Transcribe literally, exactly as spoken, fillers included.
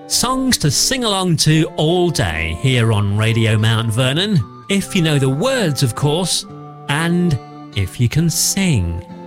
Songs to sing along to all day here on Radio Mount Vernon, if you know the words, of course, and if you can sing.